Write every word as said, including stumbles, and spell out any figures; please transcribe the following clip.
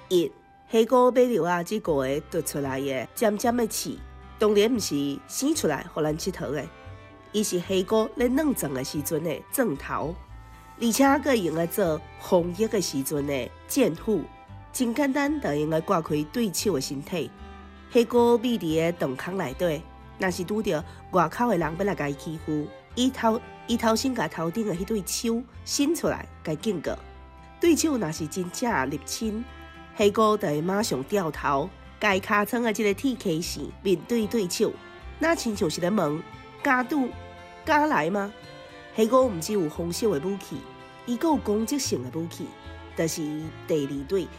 一，虾膏买料啊，这个月凸出来的尖尖的刺，当然毋是生出来互咱佚佗的，伊是虾膏咧软装的时阵的钻头，而且佫用来做防疫的时阵的剑斧，真简单，就用来刮开对手的身体。虾膏秘伫的洞孔内底，若是拄着外口的人要来甲伊欺负，伊头伊头先甲头顶的迄对手伸出来，甲伊警告。对手若是真正入侵，虾膏就会马上掉头，甲伊尻川的即个铁溪线面对对手，那亲像是咧问：敢赌敢来吗？虾膏毋只有防守的武器，伊阁有攻击性的武器，就是第二队